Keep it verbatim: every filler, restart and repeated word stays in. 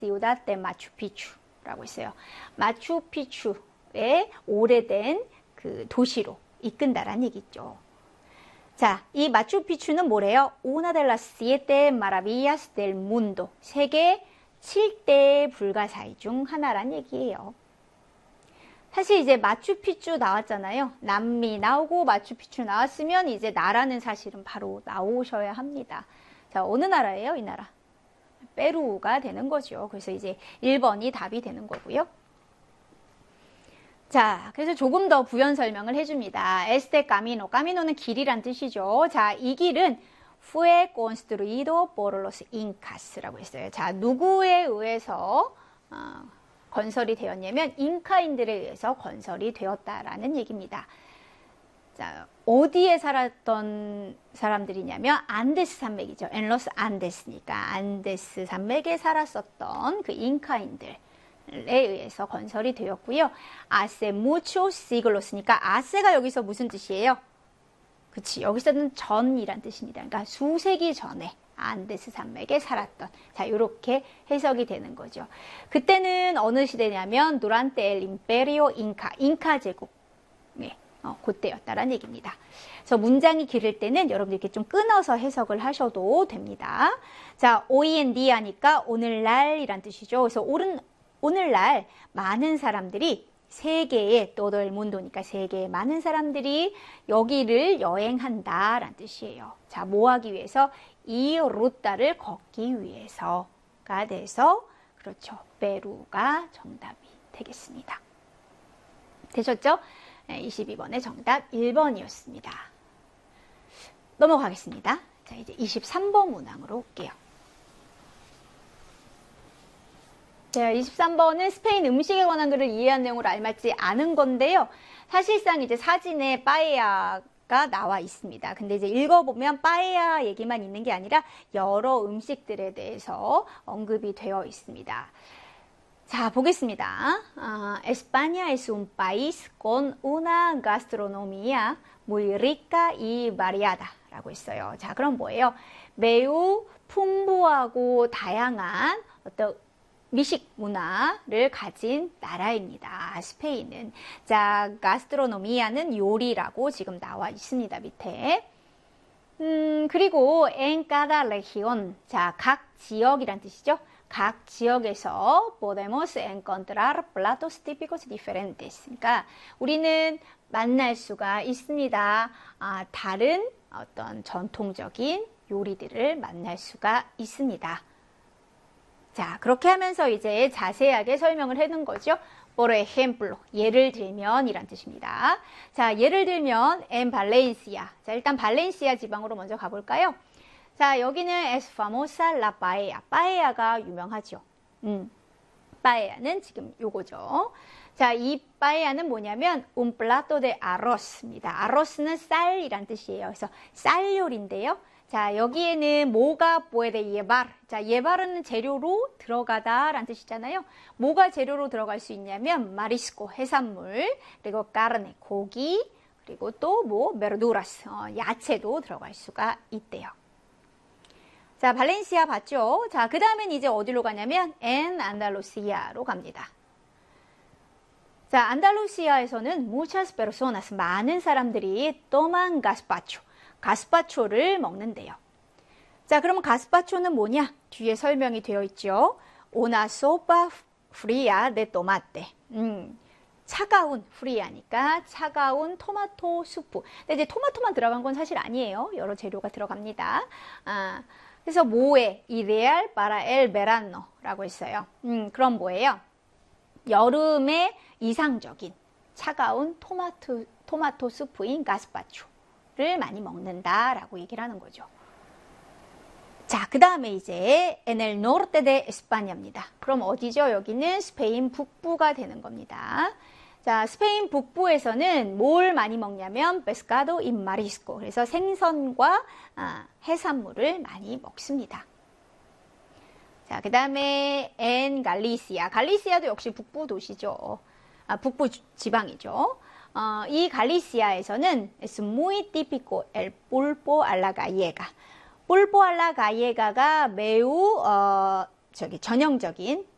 ciudad de Machu Picchu라고 있어요. 마추픽추의 오래된 그 도시로 이끈다라는 얘기죠. 자, 이 마추픽추는 뭐래요? Una de las siete maravillas del mundo. 세계 칠 대 불가사의 중 하나란 얘기예요. 사실 이제 마추픽추 나왔잖아요. 남미 나오고 마추픽추 나왔으면 이제 나라는 사실은 바로 나오셔야 합니다. 자, 어느 나라예요? 이 나라. 페루가 되는 거죠. 그래서 이제 일 번이 답이 되는 거고요. 자, 그래서 조금 더 부연 설명을 해줍니다. Este camino. camino는 길이란 뜻이죠. 자, 이 길은 fue construido por los incas라고 했어요. 자, 누구에 의해서 어, 건설이 되었냐면 잉카인들에 의해서 건설이 되었다라는 얘기입니다. 자, 어디에 살았던 사람들이냐면 안데스 산맥이죠. 엔로스 안데스니까 안데스 산맥에 살았었던 그 잉카인들에 의해서 건설이 되었고요. 아세 무초 시글로스니까 아세가 여기서 무슨 뜻이에요? 그치, 여기서는 전이란 뜻입니다. 그러니까 수세기 전에 안데스 산맥에 살았던, 자, 요렇게 해석이 되는 거죠. 그때는 어느 시대냐면 두란테 엘 임페리오 잉카, 잉카 제국, 네, 어, 그때였다라는 얘기입니다. 그래서 문장이 길을 때는 여러분들 이렇게 좀 끊어서 해석을 하셔도 됩니다. 자, 오이엔디 하니까 오늘날이란 뜻이죠. 그래서 오른, 오늘날 많은 사람들이 세계에 또돌 문도니까 세계에 많은 사람들이 여기를 여행한다라는 뜻이에요. 자, 뭐 하기 위해서? 이 루타를 걷기 위해서가 돼서 그렇죠. 페루가 정답이 되겠습니다. 되셨죠? 이십이 번의 정답 일 번이었습니다. 넘어가겠습니다. 자, 이제 이십삼 번 문항으로 올게요. 자, 이십삼 번은 스페인 음식에 관한 글을 이해한 내용으로 알맞지 않은 건데요. 사실상 이제 사진에 빠에야가 나와 있습니다. 근데 이제 읽어보면 빠에야 얘기만 있는 게 아니라 여러 음식들에 대해서 언급이 되어 있습니다. 자, 보겠습니다. Uh, España es un país con una gastronomía muy rica y variada 라고 있어요. 자, 그럼 뭐예요? 매우 풍부하고 다양한 어떤 미식 문화를 가진 나라입니다. 스페인은. 자, 가스트로노미아는 요리라고 지금 나와 있습니다. 밑에. 음, 그리고 en cada región. 자, 각 지역이란 뜻이죠. 각 지역에서 podemos encontrar platos típicos diferentes. 그러니까 우리는 만날 수가 있습니다. 아, 다른 어떤 전통적인 요리들을 만날 수가 있습니다. 자, 그렇게 하면서 이제 자세하게 설명을 해놓은 거죠. Por ejemplo, 예를 들면 이란 뜻입니다. 자, 예를 들면 en Valencia. 자, 일단 발렌시아 지방으로 먼저 가볼까요? 자, 여기는 es famosa la paella. paella가 유명하죠. 음, paella는 지금 요거죠. 자, 이 paella는 뭐냐면 un plato de arroz입니다. arroz는 쌀이란 뜻이에요. 그래서 쌀 요리인데요. 자, 여기에는 뭐가 puede llevar. 자, llevar은 재료로 들어가다 라는 뜻이잖아요. 뭐가 재료로 들어갈 수 있냐면 marisco, 해산물, 그리고 carne, 고기, 그리고 또 뭐 verduras, 어, 야채도 들어갈 수가 있대요. 자, 발렌시아 봤죠? 자, 그 다음엔 이제 어디로 가냐면 en 안달루시아로 갑니다. 자, 안달루시아에서는 muchas personas, 많은 사람들이 toman gazpacho, 가스파초를 먹는데요. 자, 그러면 가스파초는 뭐냐? 뒤에 설명이 되어 있죠. Una sopa fría de tomate. 음, 차가운, fría니까 차가운 토마토 수프. 근데 이제 토마토만 들어간 건 사실 아니에요. 여러 재료가 들어갑니다. 아, 그래서 뭐에? Ideal para el verano라고 했어요. 음, 그럼 뭐예요? 여름에 이상적인 차가운 토마토, 토마토 수프인 가스파초. 를 많이 먹는다라고 얘기를 하는 거죠. 자, 그 다음에 이제 en el norte de España입니다. 그럼 어디죠? 여기는 스페인 북부가 되는 겁니다. 자, 스페인 북부에서는 뭘 많이 먹냐면 pescado y marisco. 그래서 생선과 아, 해산물을 많이 먹습니다. 자, 그 다음에 en Galicia. 갈리시아도 역시 북부 도시죠. 아, 북부 지방이죠. 어, 이 갈리시아에서는 es muy típico el pulpo a la gallega. pulpo a la gallega가 매우 어, 저기 전형적인